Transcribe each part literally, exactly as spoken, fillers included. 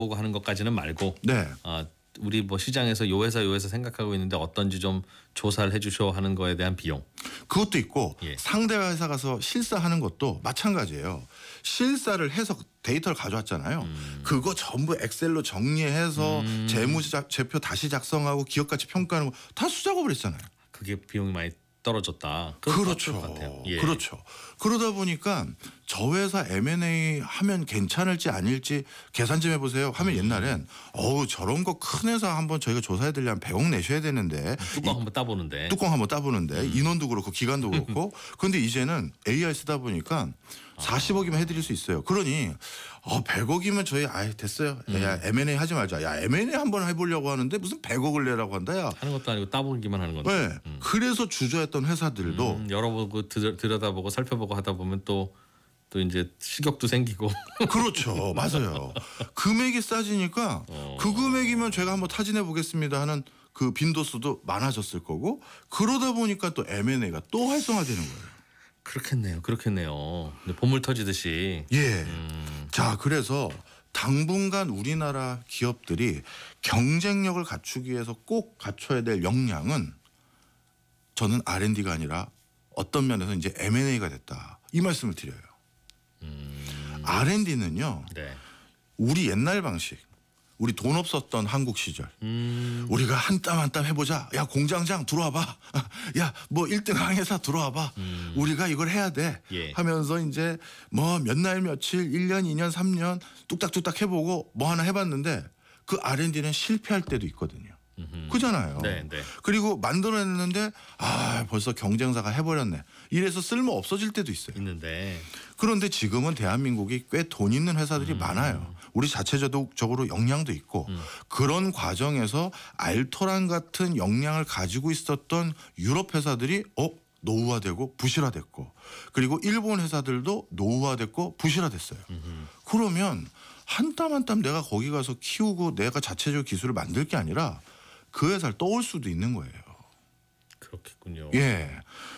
보고 하는 것까지는 말고 네. 아, 우리 뭐 시장에서 요 회사 요 회사 생각하고 있는데 어떤지 좀 조사를 해주셔 하는 거에 대한 비용. 그것도 있고 예. 상대 회사 가서 실사하는 것도 마찬가지예요. 실사를 해서 데이터를 가져왔잖아요. 음. 그거 전부 엑셀로 정리해서 음. 재무제표 다시 작성하고 기업가치 평가하는 거 다 수작업을 했잖아요. 그게 비용이 많이 떨어졌다. 그렇죠. 것 같아요. 예. 그렇죠. 그러다 보니까 저 회사 엠 앤 에이 하면 괜찮을지 아닐지 계산 좀 해보세요 하면 옛날엔 어우 저런 거 큰 회사 한번 저희가 조사해 드리려면 백억 내셔야 되는데 뚜껑 한번 따보는데. 뚜껑 한번 따보는데 음. 인원도 그렇고 기간도 그렇고 그런데 이제는 에이 아이 쓰다 보니까 사십억이면 해드릴 수 있어요. 그러니 어, 백억이면 저희 아예 됐어요. 음. 야 엠 앤 에이 하지 말자. 야 엠 앤 에이 한번 해보려고 하는데 무슨 백억을 내라고 한다. 야. 하는 것도 아니고 따보기만 하는 건데. 네. 음. 그래서 주저했던 회사들도 음, 열어보고 들, 들여다보고 살펴보고 하다 보면 또 또 이제 식욕도 생기고. 그렇죠. 맞아요. 금액이 싸지니까 어. 그 금액이면 제가 한번 타진해 보겠습니다 하는 그 빈도수도 많아졌을 거고 그러다 보니까 또 엠 앤 에이가 또 활성화되는 거예요. 그렇겠네요. 그렇겠네요. 보물 터지듯이. 예. 음. 자, 그래서 당분간 우리나라 기업들이 경쟁력을 갖추기 위해서 꼭 갖춰야 될 역량은 저는 알 앤 디가 아니라 어떤 면에서 이제 엠 앤 에이가 됐다. 이 말씀을 드려요. 음. 알 앤 디는요. 네. 우리 옛날 방식. 우리 돈 없었던 한국 시절. 음. 우리가 한 땀 한 땀 해보자. 야 공장장 들어와봐. 야 뭐 일 등 항해사 들어와봐. 음. 우리가 이걸 해야 돼. 예. 하면서 이제 뭐 몇 날 며칠 일 년 이 년 삼 년 뚝딱뚝딱 해보고 뭐 하나 해봤는데 그 알 앤 디는 실패할 때도 있거든요. 음흠. 그잖아요. 네, 네. 그리고 만들어냈는데 아 벌써 경쟁사가 해버렸네. 이래서 쓸모 없어질 때도 있어요. 있는데. 그런데 지금은 대한민국이 꽤 돈 있는 회사들이 음. 많아요. 우리 자체적으로 역량도 있고 음. 그런 과정에서 알토란 같은 역량을 가지고 있었던 유럽 회사들이 어 노후화되고 부실화됐고 그리고 일본 회사들도 노후화됐고 부실화됐어요. 음흠. 그러면 한 땀 한 땀 내가 거기 가서 키우고 내가 자체적 기술을 만들 게 아니라 그 회사를 떠올 수도 있는 거예요. 그렇겠군요. 예.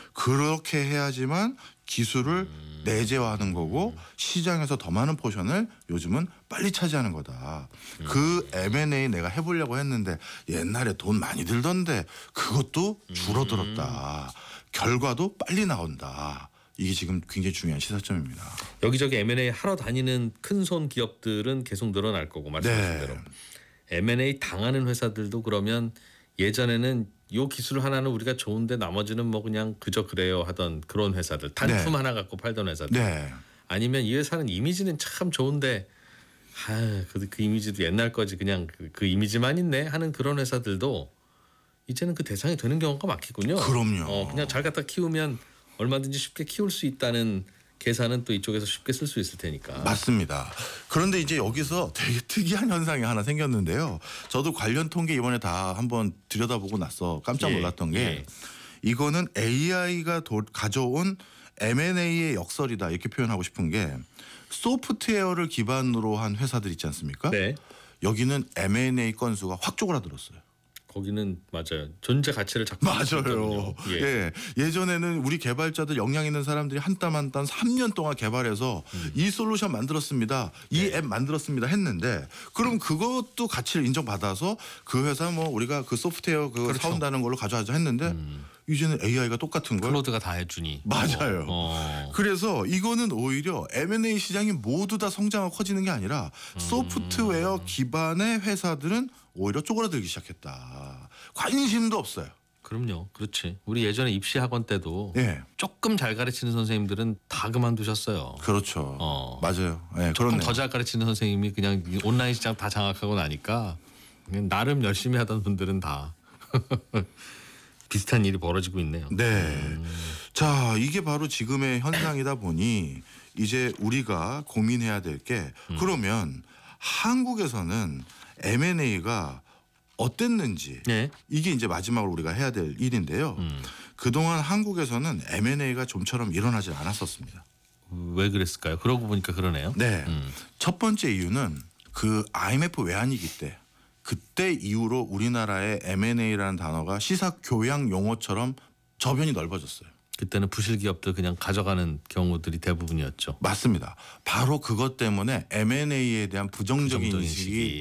그렇게 해야지만 기술을 음. 내재화하는 거고 시장에서 더 많은 포션을 요즘은 빨리 차지하는 거다. 음. 그 엠 앤 에이 내가 해보려고 했는데 옛날에 돈 많이 들던데 그것도 줄어들었다. 음. 결과도 빨리 나온다. 이게 지금 굉장히 중요한 시사점입니다. 여기저기 엠 앤 에이 하러 다니는 큰 손 기업들은 계속 늘어날 거고 말씀하신 네. 대로 엠 앤 에이 당하는 회사들도 그러면 예전에는 요 기술 하나는 우리가 좋은데 나머지는 뭐 그냥 그저 그래요 하던 그런 회사들 단품 네. 하나 갖고 팔던 회사들 네. 아니면 이 회사는 이미지는 참 좋은데 아, 그, 그 이미지도 옛날 거지 그냥 그, 그 이미지만 있네 하는 그런 회사들도 이제는 그 대상이 되는 경우가 많겠군요. 그럼요. 어, 그냥 잘 갖다 키우면 얼마든지 쉽게 키울 수 있다는 계산은 또 이쪽에서 쉽게 쓸 수 있을 테니까. 맞습니다. 그런데 이제 여기서 되게 특이한 현상이 하나 생겼는데요. 저도 관련 통계 이번에 다 한번 들여다보고 나서 깜짝 예, 놀랐던 게 예. 이거는 에이 아이가 도, 가져온 엠 앤 에이의 역설이다 이렇게 표현하고 싶은 게 소프트웨어를 기반으로 한 회사들 있지 않습니까? 네. 여기는 엠 앤 에이 건수가 확 쪼그라들었어요. 거기는 맞아요. 존재 가치를 자꾸 맞아요. 있었거든요. 예. 예. 예전에는 우리 개발자들 역량 있는 사람들이 한 땀 한 땀 삼 년 동안 개발해서 음. 이 솔루션 만들었습니다. 이 네. 앱 만들었습니다 했는데 그럼 그것도 가치를 인정받아서 그 회사 뭐 우리가 그 소프트웨어 그 그렇죠. 사온다는 걸로 가져가자 했는데 음. 이제는 에이 아이가 똑같은 걸 클로드가 다 해주니. 맞아요. 어. 그래서 이거는 오히려 엠 앤 에이 시장이 모두 다 성장하고 커지는 게 아니라 음. 소프트웨어 기반의 회사들은 오히려 쪼그라들기 시작했다. 관심도 없어요. 그럼요. 그렇지. 우리 예전에 입시 학원 때도 예, 조금 잘 가르치는 선생님들은 다 그만두셨어요. 그렇죠. 어. 맞아요. 예, 조금 그렇네요. 더 잘 가르치는 선생님이 그냥 온라인 시장 다 장악하고 나니까 그냥 나름 열심히 하던 분들은 다 비슷한 일이 벌어지고 있네요. 네. 음. 자, 이게 바로 지금의 현상이다 보니 이제 우리가 고민해야 될 게 음. 그러면 한국에서는 엠 앤 에이가 어땠는지 네. 이게 이제 마지막으로 우리가 해야 될 일인데요. 음. 그동안 한국에서는 엠 앤 에이가 좀처럼 일어나지 않았었습니다. 왜 그랬을까요? 그러고 보니까 그러네요. 네. 음. 첫 번째 이유는 그 아이 엠 에프 외환위기 때 그때 이후로 우리나라의 엠 앤 에이라는 단어가 시사 교양 용어처럼 저변이 넓어졌어요. 그때는 부실 기업들 그냥 가져가는 경우들이 대부분이었죠. 맞습니다. 바로 그것 때문에 엠 앤 에이에 대한 부정적인 부정적인 인식이 인식이